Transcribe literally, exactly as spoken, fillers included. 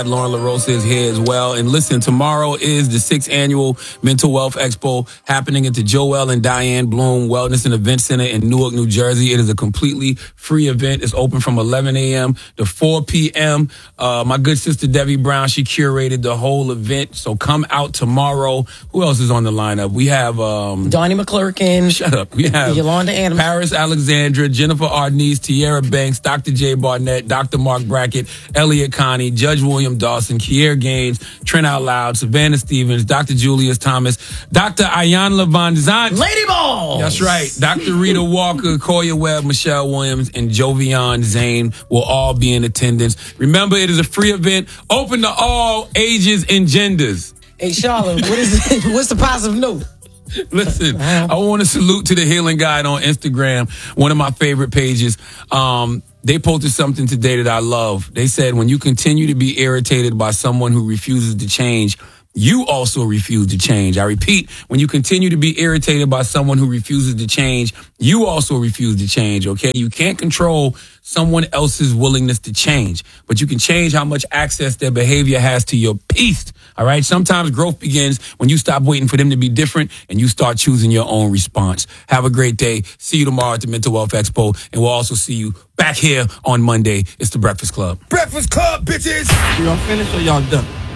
Lauren LaRosa is here as well. And listen, tomorrow is the sixth annual Mental Wealth Expo happening at the Joel and Diane Bloom Wellness and Event Center in Newark, New Jersey. It is a completely free event. It's open from eleven a.m. to four p.m. Uh, my good sister Debbie Brown, she curated the whole event. So come out tomorrow. Who else is on the lineup? We have um, Donnie McClurkin. Shut up. We have Yolanda Adams, Paris Alexandra, Jennifer Arnese, Tierra Banks, Doctor Jay Barnett, Doctor Mark Brackett, Elliot Connie, Judge William Dawson, Kier Gaines, Trent Out Loud, Savannah Stevens, Doctor Julius Thomas, Doctor Ayanna Von Zant. Lady Ball. That's right. Doctor Rita Walker, Koya Webb, Michelle Williams, and Jovian Zane will all be in attendance. Remember, it is a free event, open to all ages and genders. Hey, Charlotte, what is it? What's the positive note? Listen, I want to salute to the Healing Guide on Instagram, one of my favorite pages. Um, they posted something today that I love. They said, when you continue to be irritated by someone who refuses to change, you also refuse to change. I repeat, when you continue to be irritated by someone who refuses to change, you also refuse to change, okay? You can't control someone else's willingness to change, but you can change how much access their behavior has to your peace, all right? Sometimes growth begins when you stop waiting for them to be different and you start choosing your own response. Have a great day. See you tomorrow at the Mental Wealth Expo, and we'll also see you back here on Monday. It's the Breakfast Club. Breakfast Club, bitches! Y'all finished or y'all done?